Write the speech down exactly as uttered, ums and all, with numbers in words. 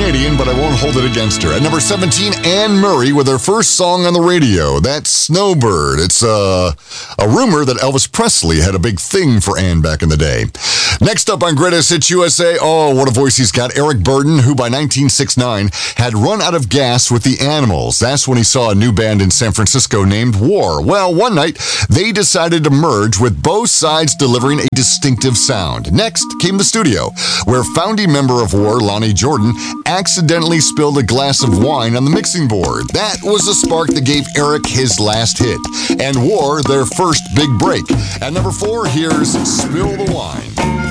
Canadian, but I won't hold it against her. At number seventeen, Anne Murray with her first song on the radio. That's Snowbird. It's uh, a rumor that Elvis Presley had a big thing for Anne back in the day. Next up on Greatest Hits U S A, oh, what a voice he's got. Eric Burdon, who by nineteen sixty-nine had run out of gas with the Animals. That's when he saw a new band in San Francisco named War. Well, one night, they decided to merge with both sides delivering a distinctive sound. Next came the studio, where founding member of War, Lonnie Jordan, accidentally spilled a glass of wine on the mixing board. That was the spark that gave Eric his last hit, and War their first big break. At number four, here's Spill the Wine.